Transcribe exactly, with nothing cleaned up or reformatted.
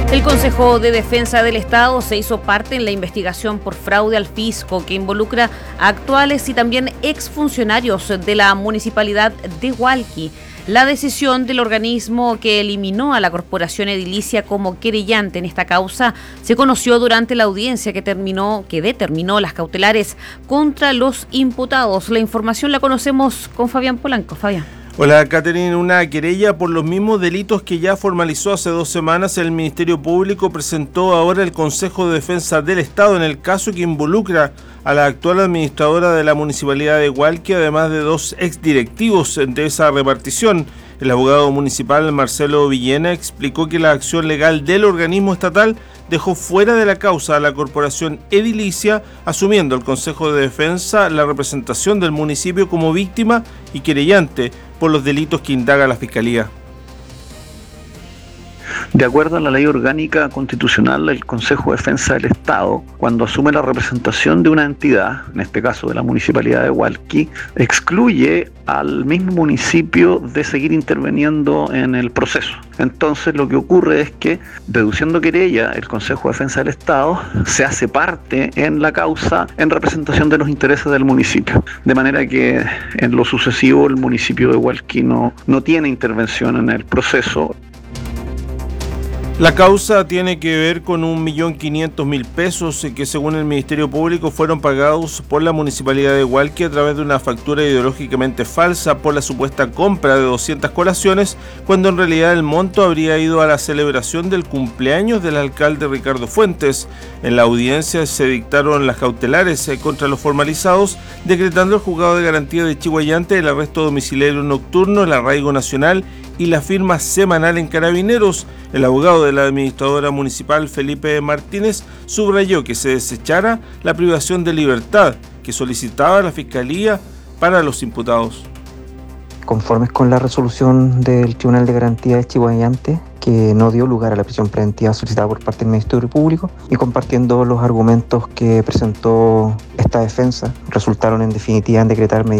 El Consejo de Defensa del Estado se hizo parte en la investigación por fraude al fisco que involucra a actuales y también exfuncionarios de la municipalidad de Hualqui. La decisión del organismo que eliminó a la corporación edilicia como querellante en esta causa se conoció durante la audiencia que terminó, que determinó las cautelares contra los imputados. La información la conocemos con Fabián Polanco. Fabián. Hola, Catherine. Una querella por los mismos delitos que ya formalizó hace dos semanas el Ministerio Público presentó ahora el Consejo de Defensa del Estado en el caso que involucra a la actual administradora de la Municipalidad de Hualqui, además de dos exdirectivos de esa repartición. El abogado municipal Marcelo Villena explicó que la acción legal del organismo estatal dejó fuera de la causa a la corporación edilicia, asumiendo el Consejo de Defensa la representación del municipio como víctima y querellante por los delitos que indaga la Fiscalía. De acuerdo a la ley orgánica constitucional, el Consejo de Defensa del Estado, cuando asume la representación de una entidad, en este caso de la Municipalidad de Hualqui, excluye al mismo municipio de seguir interviniendo en el proceso. Entonces lo que ocurre es que, deduciendo querella, el Consejo de Defensa del Estado se hace parte en la causa en representación de los intereses del municipio. De manera que en lo sucesivo el municipio de Hualqui no, no tiene intervención en el proceso. La causa tiene que ver con un millón quinientos mil pesos que, según el Ministerio Público, fueron pagados por la Municipalidad de Hualqui a través de una factura ideológicamente falsa por la supuesta compra de doscientas colaciones, cuando en realidad el monto habría ido a la celebración del cumpleaños del alcalde Ricardo Fuentes. En la audiencia se dictaron las cautelares contra los formalizados, decretando el Juzgado de Garantía de Chiguayante el arresto domiciliario nocturno, el arraigo nacional y la firma semanal en Carabineros. El abogado de la administradora municipal, Felipe Martínez, subrayó que se desechara la privación de libertad que solicitaba la Fiscalía para los imputados. Conformes con la resolución del Tribunal de Garantía de Chiguayante, que no dio lugar a la prisión preventiva solicitada por parte del Ministerio Público, y compartiendo los argumentos que presentó esta defensa, resultaron en definitiva en decretar medidas